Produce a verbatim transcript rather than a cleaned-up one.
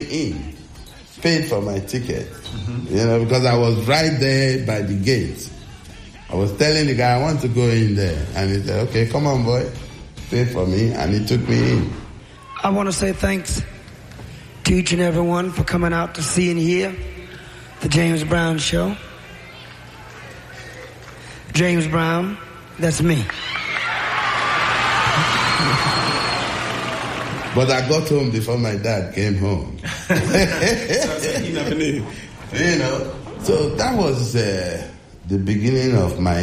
in, paid for my ticket, mm-hmm. you know, because I was right there by the gate. I was telling the guy, I want to go in there. And he said, okay, come on, boy. Pay for me. And he took me in. I want to say thanks to each and every one for coming out to see and hear the James Brown Show. James Brown, that's me. But I got home before my dad came home. You never knew. You know, so that was uh, the beginning of my